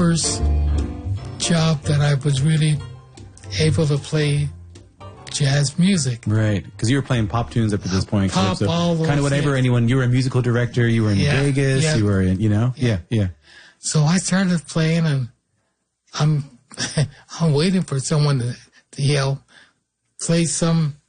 first job that I was really able to play jazz music. Right, because you were playing pop tunes up to this point. Pop, so all those kind of whatever anyone. You were a musical director. You were in Vegas. Yeah. You were in, yeah. So I started playing, and I'm waiting for someone to yell, play some